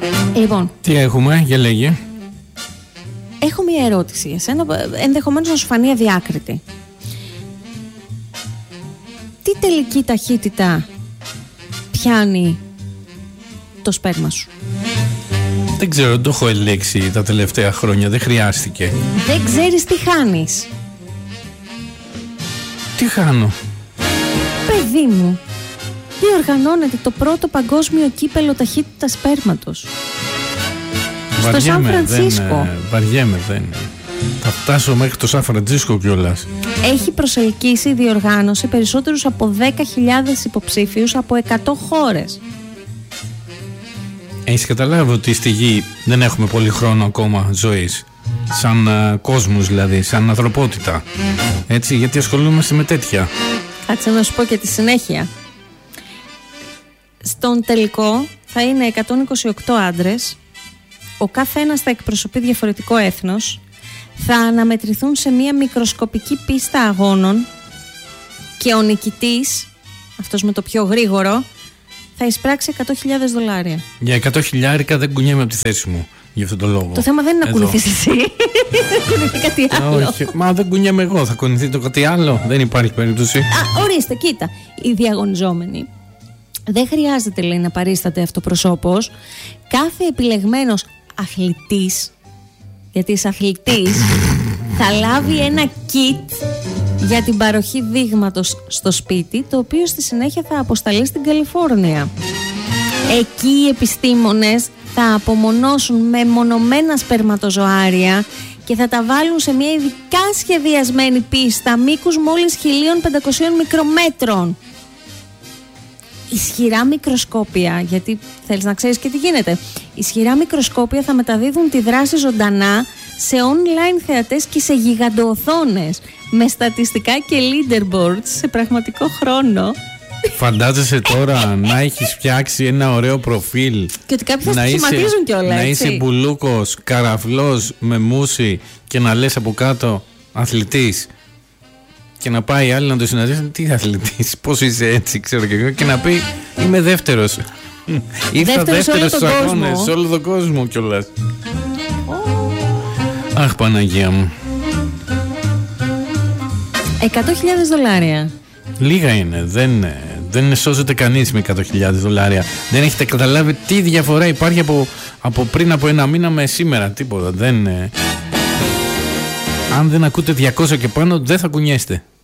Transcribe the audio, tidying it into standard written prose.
Λοιπόν, τι έχουμε, για λέγε. έχω μία ερώτηση. Εσένα ενδεχομένως να σου φανεί αδιάκριτη. Τι τελική ταχύτητα πιάνει το σπέρμα σου? Δεν ξέρω, δεν το έχω ελέγξει τα τελευταία χρόνια, δεν χρειάστηκε. Δεν ξέρεις τι χάνεις? Τι χάνω? Παιδί μου, διοργανώνεται το πρώτο παγκόσμιο κύπελο ταχύτητα σπέρματος στο Σαν Φρανσίσκο. Βαριέμαι, δεν. Θα φτάσω μέχρι το Σαν Φρανσίσκο κιόλας. Έχει προσελκύσει η διοργάνωση περισσότερους από 10.000 υποψήφιους από 100 χώρες. Έχεις καταλάβει ότι στη γη δεν έχουμε πολύ χρόνο ακόμα ζωής? Σαν κόσμος δηλαδή, σαν ανθρωπότητα. Έτσι, γιατί ασχολούμαστε με τέτοια. Κάτσε να σου πω και τη συνέχεια. Στον τελικό θα είναι 128 άντρες. Ο κάθε ένας θα εκπροσωπεί διαφορετικό έθνος. Θα αναμετρηθούν σε μια μικροσκοπική πίστα αγώνων. Και ο νικητής, αυτός με το πιο γρήγορο, θα εισπράξει $100.000. Για $100.000 δεν κουνιέμαι από τη θέση μου. Γι' αυτόν τον λόγο. Το θέμα δεν είναι να κουνηθείς εσύ. Κουνηθεί κάτι άλλο. Όχι, μα δεν κουνιέμαι εγώ. Θα κουνηθεί το κάτι άλλο. Δεν υπάρχει περίπτωση. Ορίστε, κοίτα. Οι διαγωνιζόμενοι δεν χρειάζεται, λέει, να παρίσταται αυτοπροσώπως. Κάθε επιλεγμένος αθλητής, γιατί είσαι αθλητής, θα λάβει ένα kit για την παροχή δείγματος στο σπίτι, το οποίο στη συνέχεια θα αποσταλεί στην Καλιφόρνια. Εκεί οι επιστήμονες θα απομονώσουν μεμονωμένα σπερματοζωάρια και θα τα βάλουν σε μια ειδικά σχεδιασμένη πίστα μήκους μόλις 1.500 μικρομέτρων. Ισχυρά μικροσκόπια, γιατί θέλεις να ξέρεις και τι γίνεται. Ισχυρά μικροσκόπια θα μεταδίδουν τη δράση ζωντανά σε online θεατές και σε γιγαντοοθόνες, με στατιστικά και leaderboards σε πραγματικό χρόνο. Φαντάζεσαι τώρα να έχεις φτιάξει ένα ωραίο προφίλ και ότι κάποιοι θα σε σχηματίζουν κιόλας. Να είσαι μπουλούκος, καραφλός με μουσι και να λες από κάτω αθλητής. Και να πάει άλλη να το συναντήσει. Τι αθλητής, πώς είσαι έτσι, ξέρω και εγώ. Και να πει είμαι δεύτερος. Ήρθα δεύτερος στους αγώνες, σε όλο τον κόσμο κιόλας. Αχ, Παναγία μου. $100.000. Λίγα είναι. Δεν σώζεται κανείς με $100.000. Δεν έχετε καταλάβει τι διαφορά υπάρχει από πριν από ένα μήνα με σήμερα. Τίποτα. Αν δεν ακούτε 200 και πάνω, δεν θα κουνιέστε.